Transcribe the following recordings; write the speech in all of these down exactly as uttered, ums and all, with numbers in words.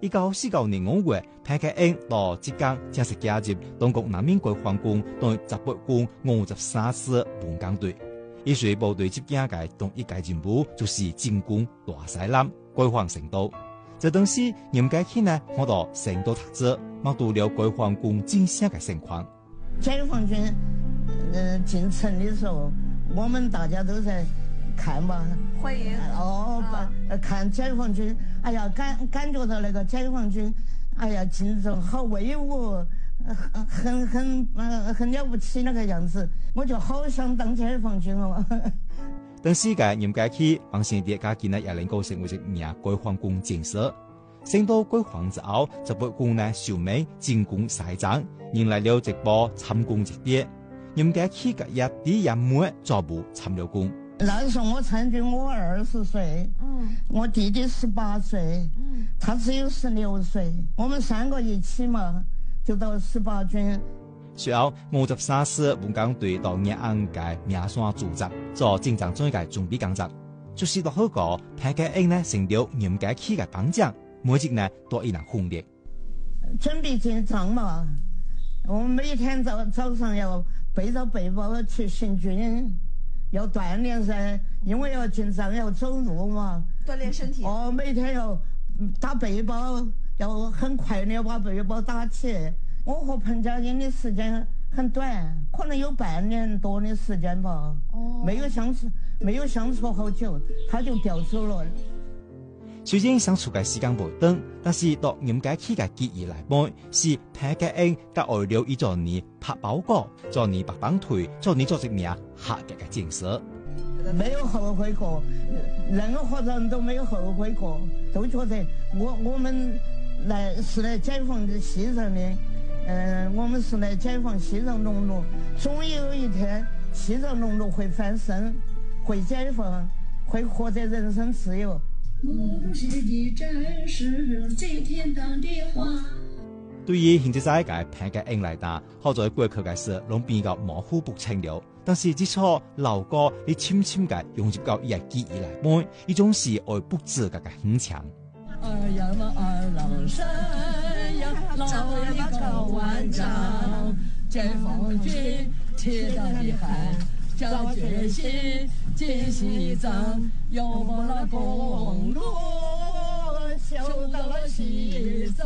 一九四九年五月，潘家英到浙江正式加入中國南面國防軍同十八軍五十三師武工隊。依隨部隊接見嘅同一屆任務就是進攻大西南，歸還成都。這當時嚴家慶呢，我到成都讀書，目睹了歸還軍進城嘅情況。 解放軍呃進城的時候，我們大家都在看嘛， 歡迎哦，啊、看解放軍，哎呀，感感覺到那個解放軍，哎呀，進城好威武，很很呃很了不起那個樣子，我就好想當解放軍哦。 當時嘅嚴家慶幫先啲家見呢，也能夠成為一名歸還軍將士。成都歸還之後，十八軍呢受命進攻西藏，迎來了一波參軍之地。嚴家慶嘅一啲人妹全部參了軍。 那時候我參軍，我二十歲，嗯，我弟弟十八歲，嗯，他只有十六歲，我們三個一起嘛，就到十八軍。 隨後，五十三師武工隊到延安嘅苗山駐紮，做進城準備準備工作。就是到後個潘家英呢成了嚴家慶嘅幫將，每日呢都一人訓練。 準備進城嘛，我們每天早早上要背着背包去行軍。要鍛鍊噻，因為要進城要走路嘛， 鍛鍊身體。 哦，每天要打背包，要很快的把背包打起。我和彭家英的時間很短，可能有半年多的時間吧。哦，沒有相處，沒有相處好久，他就調走了。 雖然相處嘅時間不長，但是到嚴家慶嘅記憶來講，是潘家英甲愛了一做你拍包裹，做你白綁腿，做你做一名合格嘅將士。 沒有後悔過，任何人都沒有後悔過，都覺得我我們來是來解放的西藏的，嗯、呃，我們是來解放西藏農奴，總有一天西藏農奴會翻身，會解放，會獲得人身自由。 我是的戰士，最天堂的花。 對於現在嘅潘家英來講，好在過去嘅事攏變到模糊不清了。但是至少老歌你淺淺嘅融入到一個記憶來講，呢種是愛不止嘅嘅很強。 二呀嘛二郎山呀，老一個萬丈，解放軍鐵打的漢。下決心進西藏，有我那公路修到了西藏。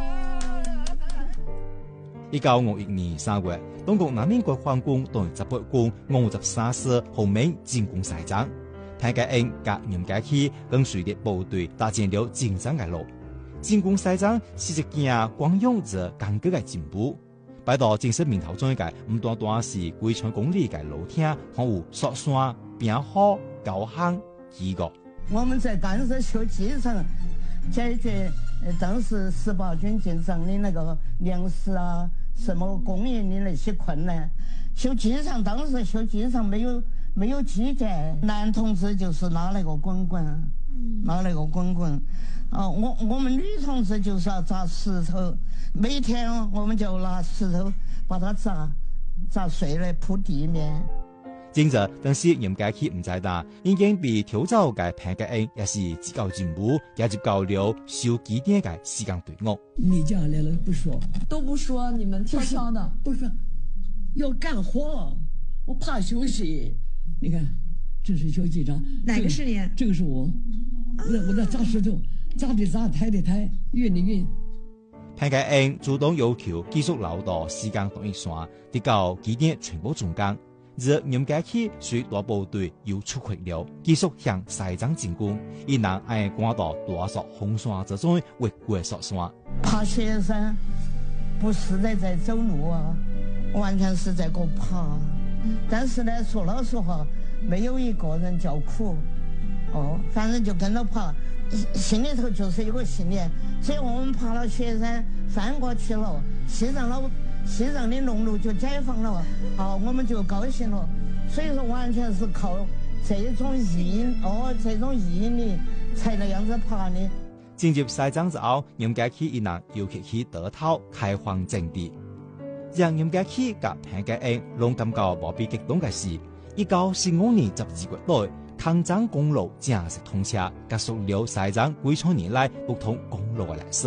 一九五一年三月，中國南面國防軍同十八軍五十三師後面進攻西藏，潘家英甲嚴家慶跟隨的部隊搭建了進城嘅路。進攻西藏是一件光榮而艱巨嘅進步。擺到正式面頭上嘅唔單單是幾千公里嘅路徑，還有雪山、冰河、高坑幾個。 我們在干涉修基層，解決當時十八軍進城的那個糧食啊、什麼供應的那些困難。修基層當時修基層沒有沒有基建，男同志就是拿那個棍棍，拿那個棍棍。啊，我我們女同志就是要砸石頭。每天我們就拿石頭把它砸砸碎來鋪地面。 正着，但是嚴家慶唔知道，已經被調走嘅潘家英也是自告進步，也就搞了修基點嘅時間隊伍。 你家來了不說， 都不說，你們悄悄的， 不是要幹活，我怕休息。你看，這是修機長， 哪個是你？ 這個是我，我我在砸石頭，砸的砸，抬的抬，運的運。 潘家英主動要求繼續留到時間同一線，直到基點全部中間。而嚴家慶隨大部隊又出發了，繼續向西藏進攻，一人愛趕到大索紅山之中越過雪山。 爬雪山不是在在走路啊，完全是在給我爬。但是呢，說老實話，沒有一個人叫苦。哦，反正就跟着爬，心裏頭就是有個信念，只要我們爬了雪山翻過去了，西藏老西藏的農奴就解放了，好，我們就高興了。所以說完全是靠這種毅哦，這種毅力才那樣子爬的。 進入西藏之後，嚴家慶一人又去去得到開荒陣地，讓嚴家慶甲潘家英攏感覺無比激動嘅是，一九四五年十二月內，抗藏公路正式通車，結束了西藏幾千年來不通公路嘅歷史。